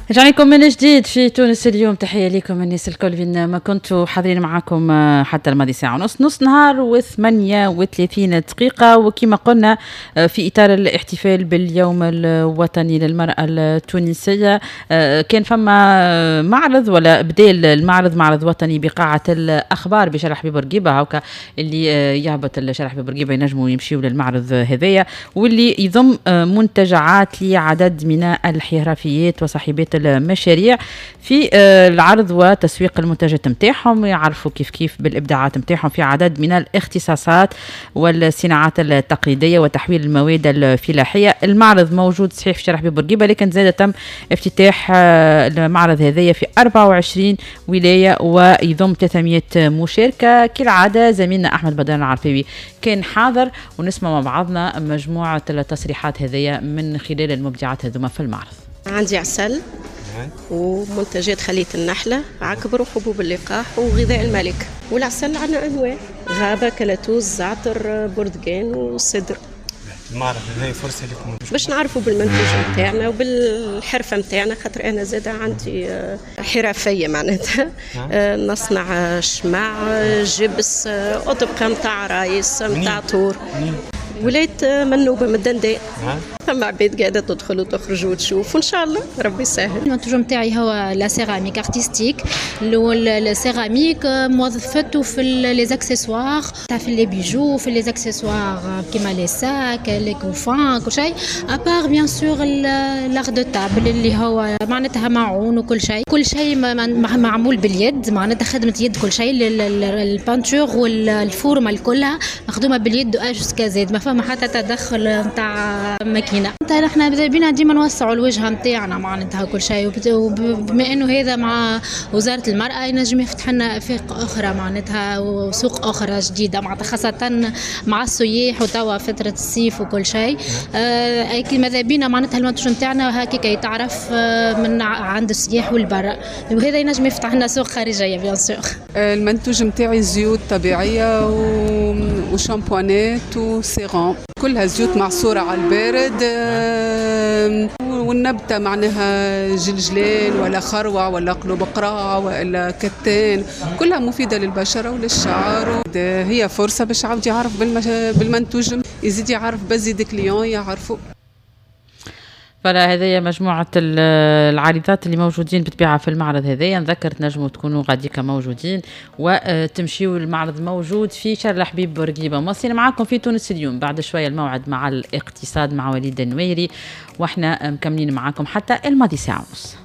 رجعنا لكم من جديد في تونس اليوم. تحية لكم الناس الكل فين ما كنتوا حاضرين معاكم حتى الماضي ساعة ونص، نص نهار و38 دقيقة. وكما قلنا في إطار الاحتفال باليوم الوطني للمرأة التونسية، كان فما معرض ولا بدال المعرض، معرض وطني بقاعة الأخبار بشارع حبيب بورقيبة. هوكا اللي يهبط الشارع حبيب بورقيبة ينجموا يمشيوا للمعرض هذايا، واللي يضم منتجعات لعدد من الحرفيات وصاحبات المشاريع في العرض وتسويق المنتجات متاعهم، يعرفوا كيف بالإبداعات متاعهم في عدد من الاختصاصات والصناعات التقليدية وتحويل المواد الفلاحية. المعرض موجود صحيح في شارع حبيب بورقيبة، لكن زاد تم افتتاح المعرض هذايا في 24 ولاية ويضم 300 مشاركة. كالعادة زميلنا أحمد بدران العرفيوي كان حاضر، ونسمع مع بعضنا مجموعة التصريحات هذيا من خلال المبدعات هذوما في المعرض. عندي عسل ومنتجات خلية النحلة، عكبر وحبوب اللقاح وغذاء الملك. والعسل عندنا أنواع: غابة، كلاتوس، زعتر، بردقان وصدر. المعرض هذه فرصة لكم باش نعرفوا بالمنتوج نتاعنا وبالحرفة نتاعنا، خاطر أنا زادة عندي حرفية معناتها نصنع شمع، جبس، أطبقة متاع رايس، متاع طور. ولاية منوبة من الدندان، ثم عباد قاعدة تدخل وتخرج وتشوف، وإن شاء الله ربي يسهل. المنتوج نتاعي هو لا سيراميك ارتستيك. السيراميك موظفته في لي زاكسيسوار، في لي بيجو، في لي زاكسيسوار كيما لي ساك، لي كوفان، كل شيء. ابار بيان سور لاغ دو تابل اللي هو معناتها معون وكل شيء، كل شيء معمول باليد، معناتها خدمة يد كل شيء. البانتور والفورمة كلها مخدومة باليد جوسكا زيد، ما فما حتى تدخل نتاع ماكينة. احنا بينا ديما نوسعوا الوجهة نتاعنا معناتها كل شيء، وبما انه هذا مع وزارة المرأة ينجم يفتح لنا افاق اخرى معناتها وسوق اخرى جديدة معناتها، خاصة مع السياح وتوا فترة الصيف وكل شيء. ماذا بينا معناتها المنتوج نتاعنا هكاك يتعرف من عند السياح والبر، وهذا ينجم يفتح لنا سوق خارجية بيان سور. المنتوج نتاعي زيوت طبيعية وشامبوانات وسيغام، كلها زيوت معصورة على البارد. والنبتة معناها جلجلان ولا خروع ولا قلوب قراع ولا كتان، كلها مفيدة للبشرة وللشعر. هي فرصة باش عاود يعرف بالمنتوج، يزيد يعرف بزيد كليون يعرفوا. فلا هذه مجموعة العارضات اللي موجودين بالطبيعة في المعرض هذايا. نذكر تنجموا تكونوا غاديكا موجودين وتمشيوا. المعرض موجود في شارع حبيب بورقيبة. مواصلين معاكم في تونس اليوم، بعد شوية الموعد مع الاقتصاد مع وليد النويري، واحنا مكملين معاكم حتى الماضي ساعة ونص.